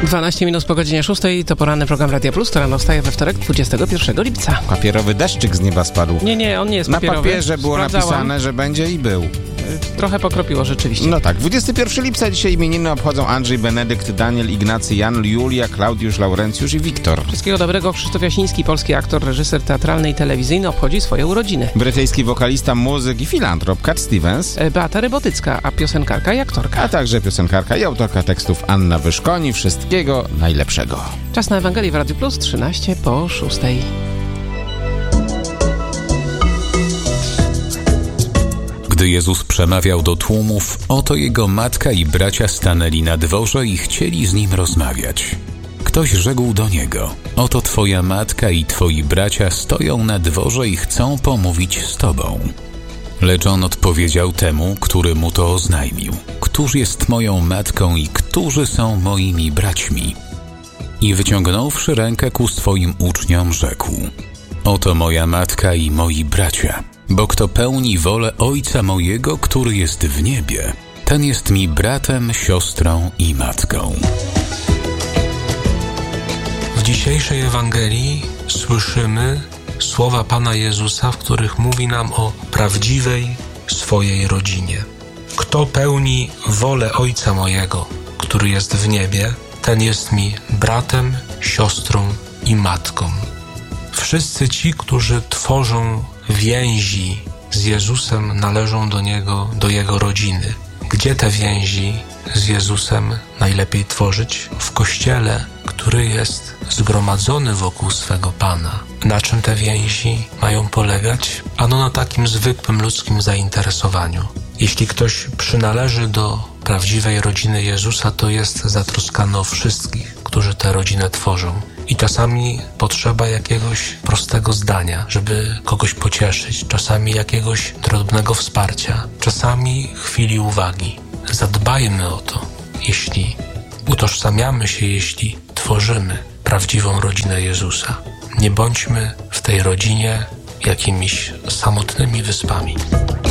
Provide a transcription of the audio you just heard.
12 minut po godzinie 6 to poranny program Radia Plus, to rano wstaje we wtorek 21 lipca. Papierowy deszczyk z nieba spadł. Nie, on nie jest Na papierowy. papierze było napisane, że będzie i był. Trochę pokropiło rzeczywiście. No tak, 21 lipca dzisiaj imieniny obchodzą Andrzej, Benedykt, Daniel, Ignacy, Jan, Julia, Klaudiusz, Laurencjusz i Wiktor. Wszystkiego dobrego. Krzysztof Jasiński, polski aktor, reżyser teatralny i telewizyjny, obchodzi swoje urodziny. Brytyjski wokalista, muzyk i filantrop Cat Stevens. Beata Rybotycka, a piosenkarka i aktorka. A także piosenkarka i autorka tekstów Anna Wyszkoni. Wszystkiego najlepszego. Czas na Ewangelię w Radiu Plus, 13 po 6. Gdy Jezus przemawiał do tłumów, oto jego matka i bracia stanęli na dworze i chcieli z nim rozmawiać. Ktoś rzekł do niego: oto twoja matka i twoi bracia stoją na dworze i chcą pomówić z tobą. Lecz on odpowiedział temu, który mu to oznajmił: któż jest moją matką i którzy są moimi braćmi? I wyciągnąwszy rękę ku swoim uczniom, rzekł: oto moja matka i moi bracia. Bo kto pełni wolę Ojca mojego, który jest w niebie, ten jest mi bratem, siostrą i matką. W dzisiejszej Ewangelii słyszymy słowa Pana Jezusa, w których mówi nam o prawdziwej swojej rodzinie. Kto pełni wolę Ojca mojego, który jest w niebie, ten jest mi bratem, siostrą i matką. Wszyscy ci, którzy tworzą więzi z Jezusem, należą do Niego, do Jego rodziny. Gdzie te więzi z Jezusem najlepiej tworzyć? W Kościele, który jest zgromadzony wokół swego Pana. Na czym te więzi mają polegać? Ano na takim zwykłym ludzkim zainteresowaniu. Jeśli ktoś przynależy do prawdziwej rodziny Jezusa, to jest zatroskany o wszystkich, którzy tę rodzinę tworzą. I czasami potrzeba jakiegoś prostego zdania, żeby kogoś pocieszyć, czasami jakiegoś drobnego wsparcia, czasami chwili uwagi. Zadbajmy o to, jeśli utożsamiamy się, jeśli tworzymy prawdziwą rodzinę Jezusa. Nie bądźmy w tej rodzinie jakimiś samotnymi wyspami.